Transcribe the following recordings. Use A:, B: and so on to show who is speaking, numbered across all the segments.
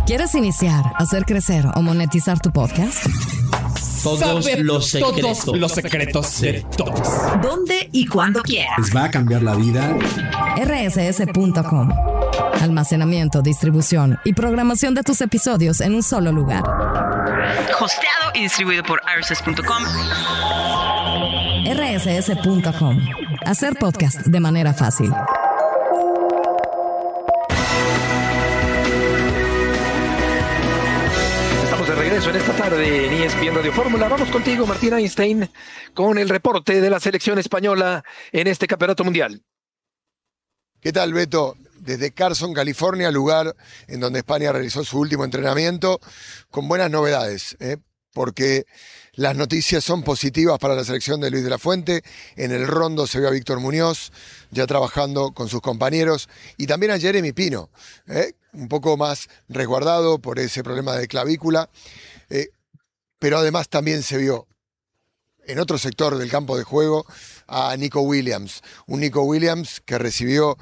A: ¿Quieres iniciar, hacer crecer o monetizar tu podcast?
B: Todos los secretos de todos.
A: ¿Dónde y cuándo quieras?
C: Les va a cambiar la vida.
A: rss.com. Almacenamiento, distribución y programación de tus episodios en un solo lugar.
D: Hosteado y distribuido por rss.com.
A: rss.com. Hacer podcast de manera fácil.
E: De regreso en esta tarde en ESPN Radio Fórmula. Vamos contigo, Martín Einstein, con el reporte de la selección española en este campeonato mundial.
F: ¿Qué tal, Beto? Desde Carson, California, lugar en donde España realizó su último entrenamiento, con buenas novedades, porque las noticias son positivas para la selección de Luis de la Fuente. En el rondo se ve a Víctor Muñoz, ya trabajando con sus compañeros, y también a Jeremy Pino, un poco más resguardado por ese problema de clavícula, pero además también se vio en otro sector del campo de juego a Nico Williams, un Nico Williams que recibió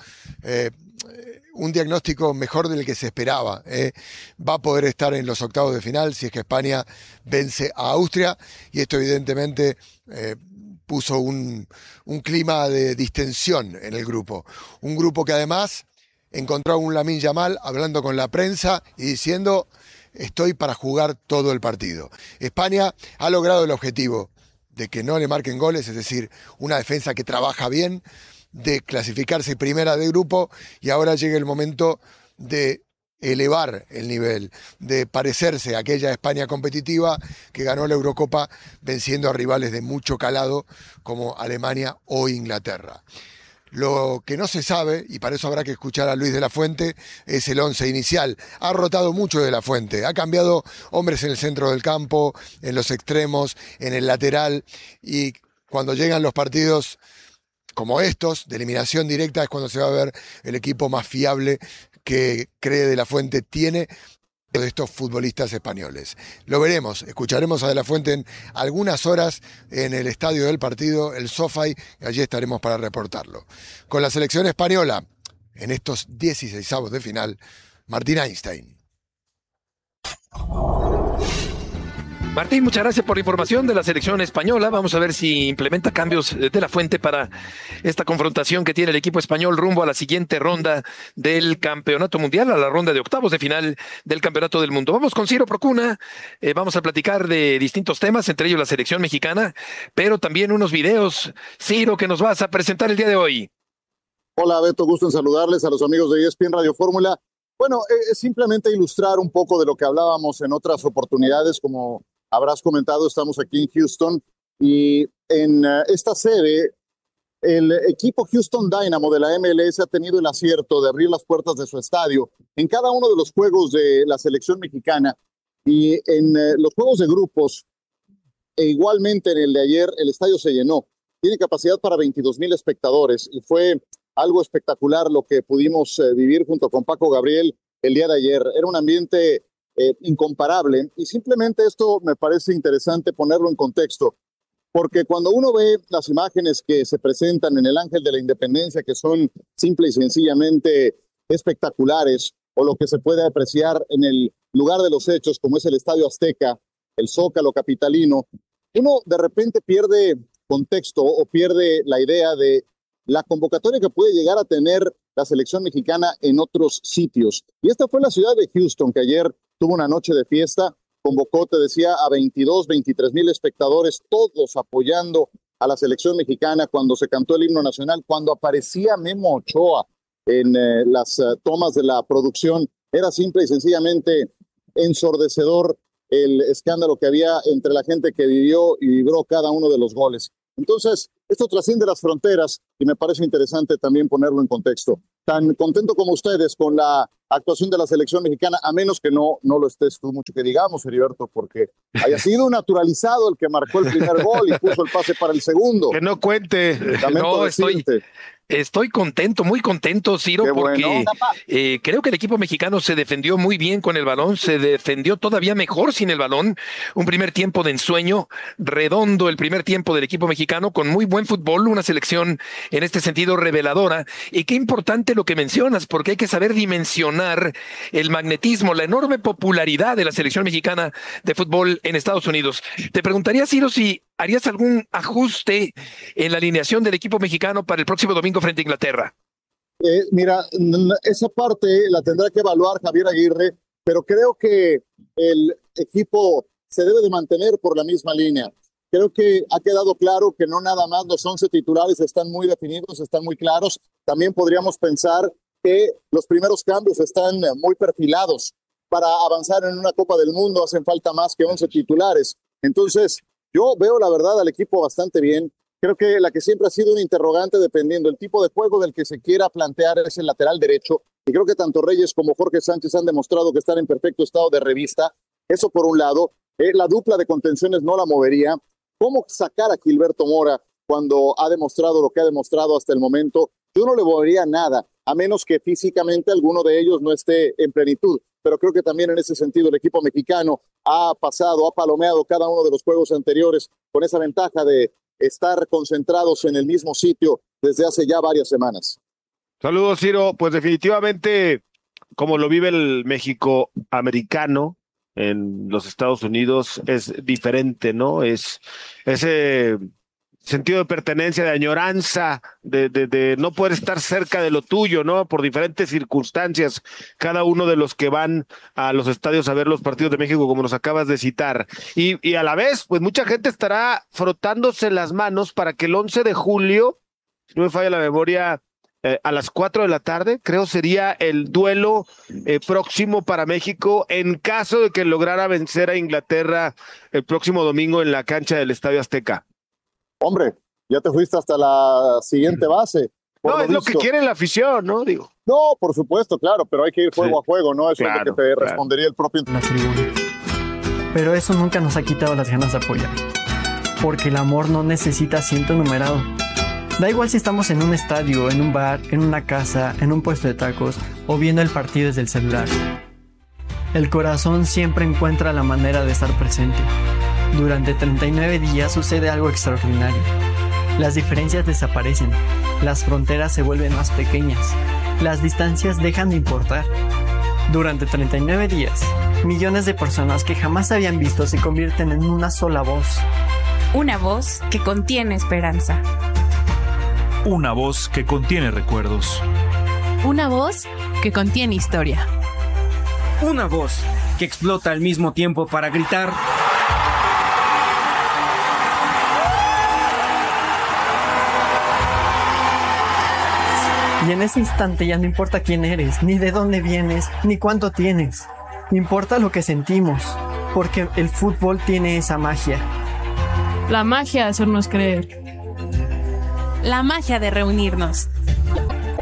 F: un diagnóstico mejor del que se esperaba. Va a poder estar en los octavos de final si es que España vence a Austria, y esto evidentemente puso un clima de distensión en el grupo. Un grupo que además encontró a un Lamine Yamal hablando con la prensa y diciendo: estoy para jugar todo el partido. España ha logrado el objetivo de que no le marquen goles, es decir, una defensa que trabaja bien, de clasificarse primera de grupo, y ahora llega el momento de elevar el nivel, de parecerse a aquella España competitiva que ganó la Eurocopa venciendo a rivales de mucho calado como Alemania o Inglaterra. Lo que no se sabe, y para eso habrá que escuchar a Luis de la Fuente, es el 11 inicial. Ha rotado mucho de la Fuente, ha cambiado hombres en el centro del campo, en los extremos, en el lateral, y cuando llegan los partidos como estos, de eliminación directa, es cuando se va a ver el equipo más fiable que cree de la Fuente tiene de estos futbolistas españoles. Lo veremos, escucharemos a De la Fuente en algunas horas en el estadio del partido, el SoFi, y allí estaremos para reportarlo. Con la selección española, en estos 16avos de final, Martín Einstein.
E: Martín, muchas gracias por la información de la selección española. Vamos a ver si implementa cambios de la Fuente para esta confrontación que tiene el equipo español rumbo a la siguiente ronda del campeonato mundial, a la ronda de octavos de final del campeonato del mundo. Vamos con Ciro Procuna, vamos a platicar de distintos temas, entre ellos la selección mexicana, pero también unos videos. Ciro, que nos vas a presentar el día de hoy.
G: Hola, Beto, gusto en saludarles a los amigos de ESPN Radio Fórmula. Bueno, simplemente ilustrar un poco de lo que hablábamos en otras oportunidades. Como habrás comentado, estamos aquí en Houston, y en esta sede el equipo Houston Dynamo de la MLS ha tenido el acierto de abrir las puertas de su estadio en cada uno de los juegos de la selección mexicana, y en los juegos de grupos e igualmente en el de ayer el estadio se llenó. Tiene capacidad para 22,000 espectadores y fue algo espectacular lo que pudimos vivir junto con Paco Gabriel el día de ayer. Era un ambiente incomparable, y simplemente esto me parece interesante ponerlo en contexto, porque cuando uno ve las imágenes que se presentan en el Ángel de la Independencia, que son simple y sencillamente espectaculares, o lo que se puede apreciar en el lugar de los hechos, como es el Estadio Azteca, el Zócalo capitalino, uno de repente pierde contexto o pierde la idea de la convocatoria que puede llegar a tener la selección mexicana en otros sitios. Y esta fue la ciudad de Houston, que ayer tuvo una noche de fiesta, convocó, te decía, a 23,000 espectadores, todos apoyando a la selección mexicana cuando se cantó el himno nacional, cuando aparecía Memo Ochoa en las tomas de la producción. Era simple y sencillamente ensordecedor el escándalo que había entre la gente que vivió y vibró cada uno de los goles. Entonces, esto trasciende las fronteras y me parece interesante también ponerlo en contexto. Tan contento como ustedes con la actuación de la selección mexicana, a menos que no lo estés tú mucho que digamos, Heriberto, porque haya sido naturalizado el que marcó el primer gol y puso el pase para el segundo.
E: Que no cuente.
G: Lamento
E: No,
G: decirte.
E: Estoy contento, muy contento, Ciro,
G: Qué
E: porque
G: bueno.
E: creo que el equipo mexicano se defendió muy bien con el balón, se defendió todavía mejor sin el balón. Un primer tiempo de ensueño, redondo el primer tiempo del equipo mexicano, con muy buen fútbol, una selección en este sentido reveladora. Y qué importante lo que mencionas, porque hay que saber dimensionar el magnetismo, la enorme popularidad de la selección mexicana de fútbol en Estados Unidos. Te preguntaría, Ciro, si ¿harías algún ajuste en la alineación del equipo mexicano para el próximo domingo frente a Inglaterra?
G: Mira, esa parte la tendrá que evaluar Javier Aguirre, pero creo que el equipo se debe de mantener por la misma línea. Creo que ha quedado claro que no nada más los 11 titulares están muy definidos, están muy claros. También podríamos pensar que los primeros cambios están muy perfilados. Para avanzar en una Copa del Mundo hacen falta más que 11 titulares. Entonces, yo veo la verdad al equipo bastante bien. Creo que la que siempre ha sido un interrogante, dependiendo del tipo de juego del que se quiera plantear, es el lateral derecho. Y creo que tanto Reyes como Jorge Sánchez han demostrado que están en perfecto estado de revista. Eso por un lado. La dupla de contenciones no la movería. ¿Cómo sacar a Gilberto Mora cuando ha demostrado lo que ha demostrado hasta el momento? Yo no le movería nada, a menos que físicamente alguno de ellos no esté en plenitud. Pero creo que también en ese sentido el equipo mexicano ha palomeado cada uno de los juegos anteriores con esa ventaja de estar concentrados en el mismo sitio desde hace ya varias semanas.
C: Saludos, Ciro. Pues definitivamente, como lo vive el México americano en los Estados Unidos, es diferente, ¿no? Es ese sentido de pertenencia, de añoranza, de no poder estar cerca de lo tuyo, ¿no? Por diferentes circunstancias, cada uno de los que van a los estadios a ver los partidos de México, como nos acabas de citar. Y a la vez, pues mucha gente estará frotándose las manos para que el 11 de julio, si no me falla la memoria, a las 4 de la tarde, creo sería el duelo próximo para México en caso de que lograra vencer a Inglaterra el próximo domingo en la cancha del Estadio Azteca.
G: Hombre, ya te fuiste hasta la siguiente base.
C: No, es lo que quiere la afición, ¿no? Digo.
G: No, por supuesto, claro, pero hay que ir juego a juego, ¿no? Eso
C: claro,
G: es lo que te respondería el propio...
H: La tribuna. Pero eso nunca nos ha quitado las ganas de apoyar. Porque el amor no necesita asiento numerado. Da igual si estamos en un estadio, en un bar, en una casa, en un puesto de tacos o viendo el partido desde el celular. El corazón siempre encuentra la manera de estar presente. Durante 39 días sucede algo extraordinario. Las diferencias desaparecen, las fronteras se vuelven más pequeñas, las distancias dejan de importar. Durante 39 días, millones de personas que jamás se habían visto se convierten en una sola voz.
I: Una voz que contiene esperanza.
J: Una voz que contiene recuerdos.
I: Una voz que contiene historia.
K: Una voz que explota al mismo tiempo para gritar.
H: Y en ese instante ya no importa quién eres, ni de dónde vienes, ni cuánto tienes. Importa lo que sentimos, porque el fútbol tiene esa magia.
I: La magia de hacernos creer. La magia de reunirnos.